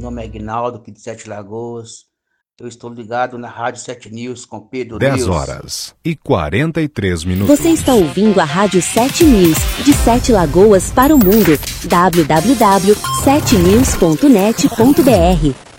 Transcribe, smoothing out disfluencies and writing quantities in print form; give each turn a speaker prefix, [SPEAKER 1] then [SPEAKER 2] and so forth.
[SPEAKER 1] nome é Aguinaldo, aqui de Sete Lagoas. Eu estou ligado na Rádio 7 News com Pedro
[SPEAKER 2] 10
[SPEAKER 1] News.
[SPEAKER 2] horas e 43 minutos.
[SPEAKER 3] Você está ouvindo a Rádio 7 News, de Sete Lagoas para o mundo. www.7news.net.br